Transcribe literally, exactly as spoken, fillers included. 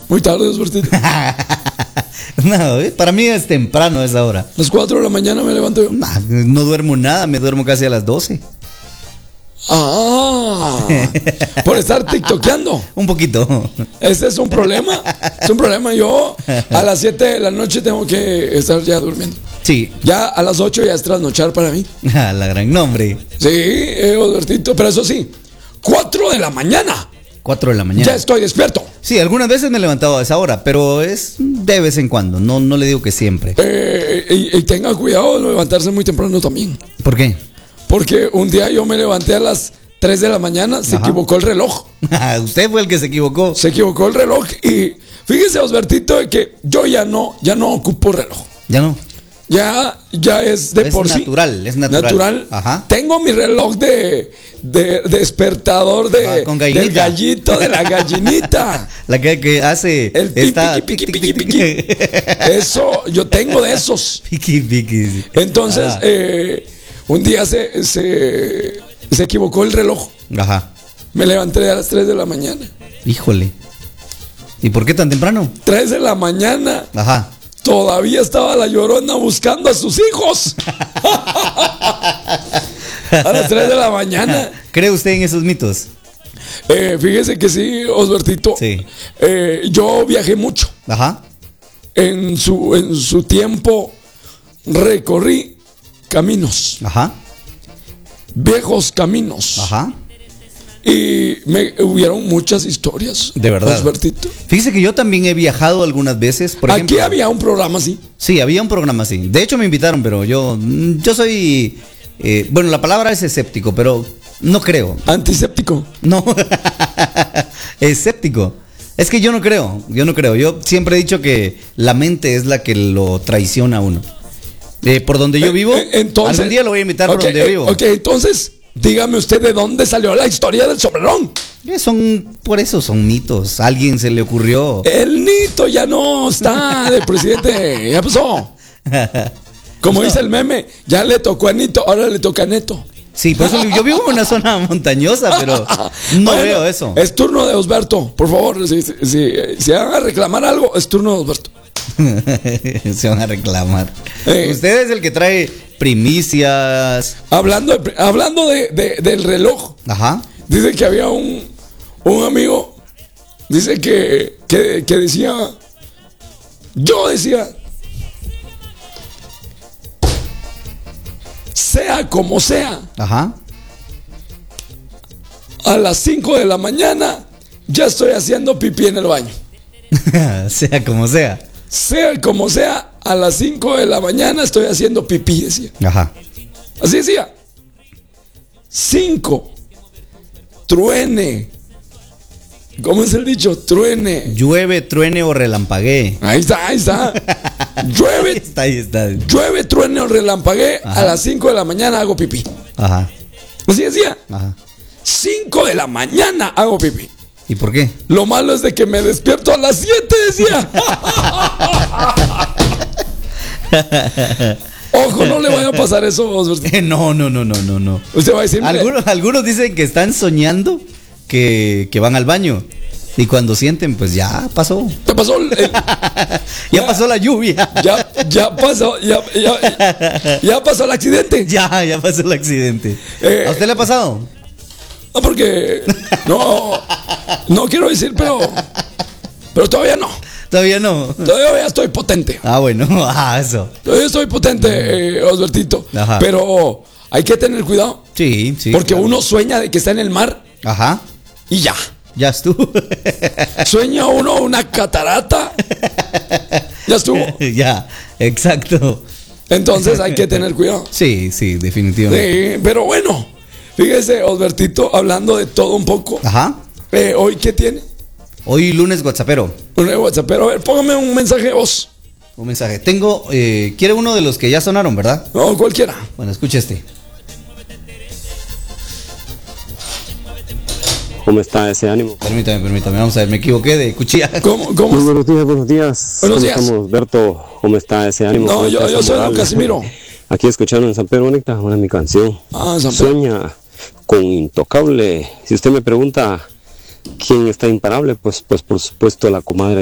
Muy tarde, Osbertito. No, para mí es temprano a esa hora. A las cuatro de la mañana me levanto yo. Nah, no duermo nada, me duermo casi a las doce. Ah, por estar tiktokeando. Un poquito. Ese es un problema. Es un problema. Yo a las siete de la noche tengo que estar ya durmiendo. Sí. Ya a las ocho ya es trasnochar para mí. La gran nombre. Sí, eh, Osbertito. Pero eso sí, cuatro de la mañana. cuatro de la mañana. Ya estoy despierto. Sí, algunas veces me he levantado a esa hora, pero es de vez en cuando. No, no le digo que siempre. Eh, y, y tenga cuidado de levantarse muy temprano también. ¿Por qué? Porque un día yo me levanté a las tres de la mañana, se Ajá. equivocó el reloj. Usted fue el que se equivocó. Se equivocó el reloj y fíjese, Osbertito, de que yo ya no, ya no ocupo reloj. Ya no. Ya, ya es de Es por sí. natural, es natural. Natural. Ajá. Tengo mi reloj de, de, de despertador de, Ah, con gallinita. del gallito, de la gallinita. La que, que hace. El piqui, esta- piqui, piqui, piqui, piqui. Eso, yo tengo de esos. Piqui, piqui. Sí. Entonces, Ah. eh, un día se, se, se equivocó el reloj. Ajá. Me levanté a las tres de la mañana. Híjole. ¿Y por qué tan temprano? tres de la mañana. Ajá. Todavía estaba la Llorona buscando a sus hijos. A las tres de la mañana. ¿Cree usted en esos mitos? Eh, fíjese que sí, Osbertito. Sí. Eh, yo viajé mucho. Ajá. En su, en su tiempo recorrí caminos, Ajá. viejos caminos. Ajá. Y me hubieron muchas historias. De verdad. Osbertito. Fíjese que yo también he viajado algunas veces. Por Aquí ejemplo, había un programa así. Sí, había un programa así. De hecho, me invitaron, pero yo, mm, yo soy. eh, bueno, la palabra es escéptico, pero no creo. Antiséptico. No. Escéptico. Es que yo no creo. Yo no creo. Yo siempre he dicho que la mente es la que lo traiciona a uno. Eh, por donde yo vivo. Eh, entonces, algún día lo voy a invitar ok, por donde yo eh, vivo. Ok, entonces, dígame usted de dónde salió la historia del sombrerón. Eh, Son, por eso son mitos. A alguien se le ocurrió. El Nito ya no está de presidente. Ya pasó. Como dice el meme, ya le tocó a Nito, ahora le toca a Neto. Sí, por eso yo vivo en una zona montañosa, pero no Bueno, veo eso. Es turno de Osberto. Por favor, si, si, si, si van a reclamar algo, es turno de Osberto. Se van a reclamar. Eh. Usted es el que trae primicias. Hablando, de, hablando de, de, del reloj, Ajá. dice que había un, un amigo, dice que, que, que decía, yo decía, sea como sea, Ajá. a las cinco de la mañana ya estoy haciendo pipí en el baño. Sea como sea. Sea como sea, a las cinco de la mañana estoy haciendo pipí, decía. Ajá. Así decía. Cinco. Truene. ¿Cómo es el dicho? Truene. Llueve, truene o relampaguee. Ahí está, ahí está. Llueve, Ahí está, ahí está. llueve, truene o relampaguee. Ajá. A las cinco de la mañana hago pipí. Ajá. Así decía. Ajá. cinco de la mañana hago pipí. ¿Y por qué? Lo malo es de que me despierto a las siete, decía. Ojo, no le vaya a pasar eso, Osberto. No, no, no, no, no, no. Usted va a decir, mire, Algunos, algunos dicen que están soñando que, que van al baño. Y cuando sienten, pues ya pasó. ¿qué pasó? El- el- Ya pasó la lluvia. ya, ya pasó, ya, ya, ya pasó el accidente. Ya, ya pasó el accidente. Eh, ¿A usted le ha pasado? No, porque no, no quiero decir, pero, pero todavía no. Todavía no. Todavía estoy potente. Ah, bueno. Ah, eso. Todavía estoy potente, eh, Osbertito. Ajá. Pero hay que tener cuidado. Sí, sí. Porque claro. uno sueña de que está en el mar Ajá. y ya. Ya estuvo. Sueña uno una catarata. Ya estuvo. Ya, exacto. Entonces hay que tener cuidado. Sí, sí, definitivamente. Sí, pero bueno, fíjese, Osbertito, hablando de todo un poco. Ajá. Eh, ¿Hoy qué tiene? Hoy lunes WhatsAppero. Un nuevo WhatsApp. Pero a ver, póngame un mensaje de voz. Un mensaje. Tengo, eh, quiere uno de los que ya sonaron, ¿verdad? No, cualquiera. Bueno, escuche este. ¿Cómo está ese ánimo? Permítame, permítame. Vamos a ver, me equivoqué de cuchilla. ¿Cómo? Muy ¿Cómo? buenos días, buenos días. Buenos ¿Cómo días. estamos, Berto? ¿Cómo está ese ánimo? No, ¿Cómo yo, está yo esa soy Don moral? Casimiro. Aquí escuchando en San Pedro Bonita, una mi canción. Ah, San Pedro. Sueña con Intocable. Si usted me pregunta quién está imparable, pues, pues por supuesto la comadre